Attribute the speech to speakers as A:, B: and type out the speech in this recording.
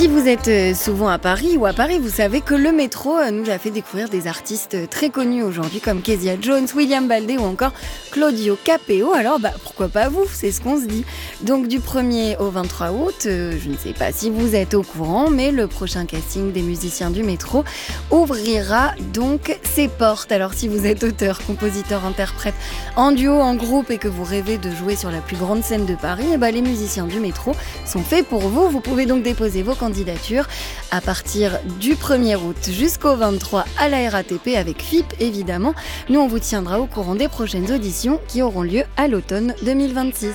A: Si vous êtes souvent à Paris ou à Paris, vous savez que le métro nous a fait découvrir des artistes très connus aujourd'hui comme Kezia Jones, William Baldé ou encore Claudio Capeo. Alors pourquoi pas vous, c'est ce qu'on se dit. Donc du 1er au 23 août, je ne sais pas si vous êtes au courant, mais le prochain casting des musiciens du métro ouvrira donc ses portes. Alors si vous êtes auteur, compositeur, interprète, en duo, en groupe et que vous rêvez de jouer sur la plus grande scène de Paris, les musiciens du métro sont faits pour vous. Vous pouvez donc déposer vos candidatures à partir du 1er août jusqu'au 23 à la RATP avec FIP évidemment. Nous on vous tiendra au courant des prochaines auditions qui auront lieu à l'automne 2026.